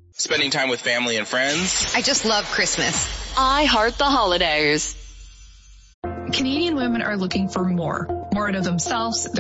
Spending time with family and friends. I just love Christmas. I heart the holidays. Canadian women are looking for more out of themselves, their